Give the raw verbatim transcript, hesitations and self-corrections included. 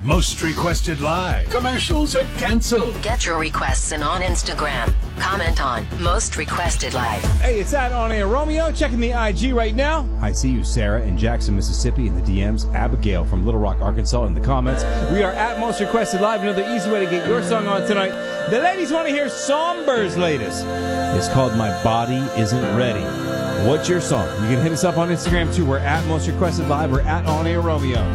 Most Requested Live. Commercials are canceled. Get your requests in on Instagram. Comment on Most Requested Live. Hey, it's at On Air Romeo. Checking the I G right now. I see you, Sarah, in Jackson, Mississippi, in the D Ms. Abigail from Little Rock, Arkansas, in the comments. We are at Most Requested Live. Another easy way to get your song on tonight. The ladies want to hear Somber's latest. It's called My Body Isn't Ready. What's your song? You can hit us up on Instagram, too. We're at Most Requested Live. We're at On Air Romeo.